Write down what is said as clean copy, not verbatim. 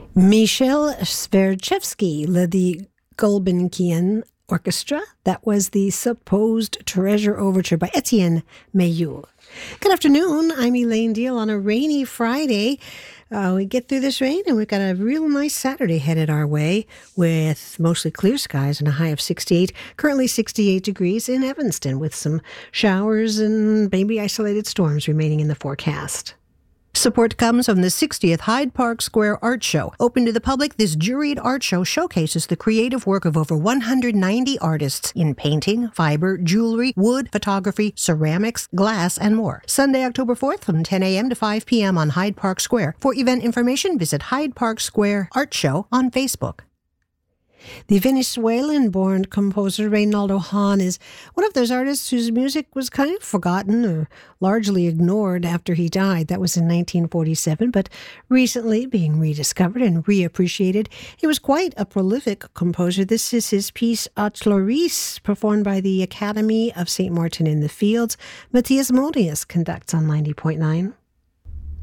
Michel Sverchevsky led the Gulbenkian Orchestra. That was the Supposed Treasure Overture by Etienne Mayul. Good afternoon. I'm Elaine Deal on a rainy Friday. We get through this rain and we've got a real nice Saturday headed our way with mostly clear skies and a high of 68. Currently 68 degrees in Evanston with some showers and maybe isolated storms remaining in the forecast. Support comes from the 60th Hyde Park Square Art Show. Open to the public, this juried art show showcases the creative work of over 190 artists in painting, fiber, jewelry, wood, photography, ceramics, glass, and more. Sunday, October 4th from 10 a.m. to 5 p.m. on Hyde Park Square. For event information, visit Hyde Park Square Art Show on Facebook. The Venezuelan-born composer Reynaldo Hahn is one of those artists whose music was kind of forgotten or largely ignored after he died. That was in 1947, but recently being rediscovered and reappreciated. He was quite a prolific composer. This is his piece Atloris, performed by the Academy of St. Martin in the Fields. Matthias Modius conducts on 90.9.